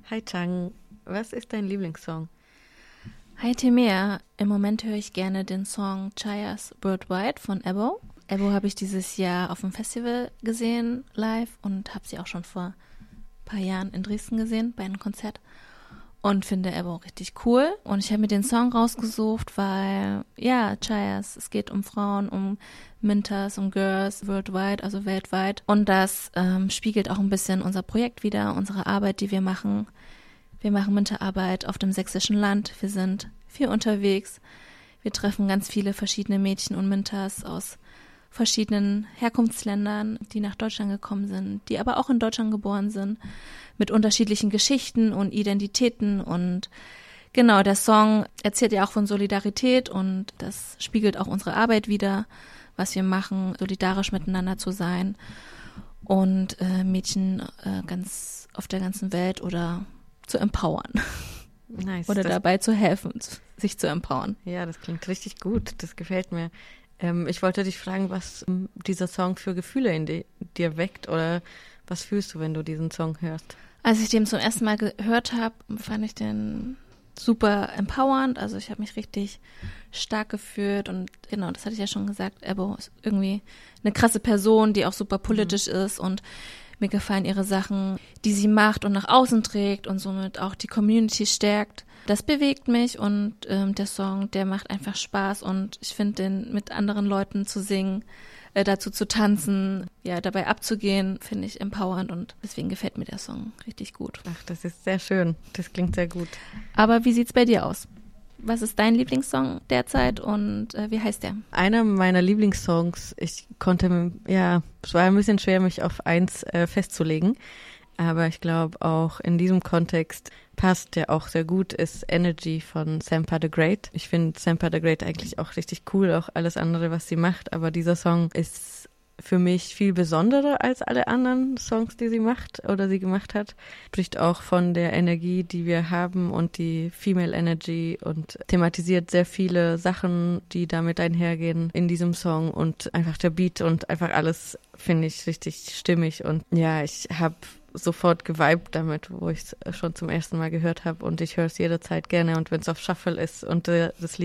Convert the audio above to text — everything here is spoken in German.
Hi Chang, was ist dein Lieblingssong? Hi Timea, im Moment höre ich gerne den Song Chaya's Worldwide von Ebo. Ebo habe ich dieses Jahr auf dem Festival gesehen, live, und habe sie auch schon vor ein paar Jahren in Dresden gesehen, bei einem Konzert. Und finde Ebo richtig cool. Und ich habe mir den Song rausgesucht, weil, ja, Chayas, es geht um Frauen, um Mintas, um Girls, worldwide, also weltweit. Und das spiegelt auch ein bisschen unser Projekt wider, unsere Arbeit, die wir machen. Wir machen Minta-Arbeit auf dem sächsischen Land. Wir sind viel unterwegs. Wir treffen ganz viele verschiedene Mädchen und Mintas aus verschiedenen Herkunftsländern, die nach Deutschland gekommen sind, die aber auch in Deutschland geboren sind, mit unterschiedlichen Geschichten und Identitäten. Und genau, der Song erzählt ja auch von Solidarität und das spiegelt auch unsere Arbeit wider, was wir machen, solidarisch miteinander zu sein und Mädchen ganz auf der ganzen Welt oder zu empowern. Nice. Oder dabei zu helfen, sich zu empowern. Ja, das klingt richtig gut. Das gefällt mir. Ich wollte dich fragen, was dieser Song für Gefühle in dir weckt oder was fühlst du, wenn du diesen Song hörst? Als ich den zum ersten Mal gehört habe, fand ich den super empowernd. Also ich habe mich richtig stark gefühlt und genau, das hatte ich ja schon gesagt, Ebo ist irgendwie eine krasse Person, die auch super politisch ist und mir gefallen ihre Sachen, die sie macht und nach außen trägt und somit auch die Community stärkt. Das bewegt mich und der Song, der macht einfach Spaß und ich finde den mit anderen Leuten zu singen, dazu zu tanzen, ja, dabei abzugehen, finde ich empowernd und deswegen gefällt mir der Song richtig gut. Ach, das ist sehr schön. Das klingt sehr gut. Aber wie sieht's bei dir aus? Was ist dein Lieblingssong derzeit und wie heißt der? Einer meiner Lieblingssongs, es war ein bisschen schwer, mich auf eins festzulegen, aber ich glaube auch in diesem Kontext passt der auch sehr gut, ist Energy von Sampa the Great. Ich finde Sampa the Great eigentlich auch richtig cool, auch alles andere, was sie macht, aber dieser Song ist für mich viel besonderer als alle anderen Songs, die sie macht oder sie gemacht hat. Spricht auch von der Energie, die wir haben und die Female Energy und thematisiert sehr viele Sachen, die damit einhergehen in diesem Song und einfach der Beat und einfach alles finde ich richtig stimmig und ja, ich habe sofort geweibt damit, wo ich es schon zum ersten Mal gehört habe und ich höre es jederzeit gerne und wenn es auf Shuffle ist und das Lied